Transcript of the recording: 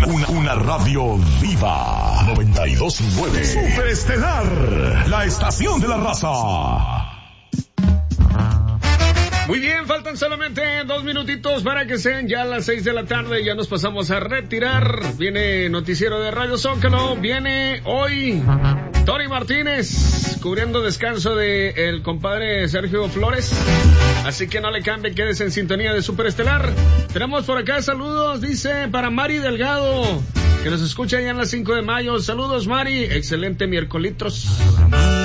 Una radio viva. 92.9. Superestelar. La estación de la raza. Muy bien, faltan solamente 2 minutitos para que sean ya las 6 de la tarde. Ya nos pasamos a retirar. Viene noticiero de Radio Zócalo. Viene hoy Tony Martínez, cubriendo descanso de el compadre Sergio Flores. Así que no le cambie, quédese en sintonía de Superestelar. Tenemos por acá saludos, dice, para Mari Delgado, que nos escucha ya en las 5 de mayo. Saludos, Mari. Excelente miércoles.